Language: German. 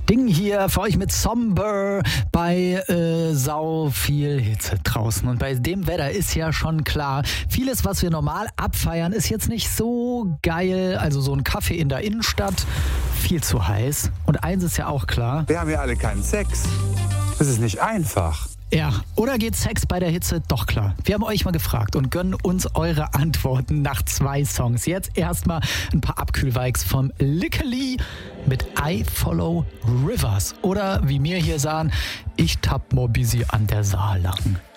Sting hier für euch mit Somber bei sau viel Hitze draußen. Und bei dem Wetter ist ja schon klar, vieles, was wir normal abfeiern, ist jetzt nicht so geil. Also so ein Kaffee in der Innenstadt, viel zu heiß. Und eins ist ja auch klar. Wir haben ja alle keinen Sex. Das ist nicht einfach. Ja, oder geht Sex bei der Hitze? Doch klar. Wir haben euch mal gefragt und gönnen uns eure Antworten nach 2 Songs. Jetzt erstmal ein paar Abkühlvikes vom Lickeli mit I Follow Rivers. Oder wie wir hier sagen, ich tapp mo busy an der Saar lang.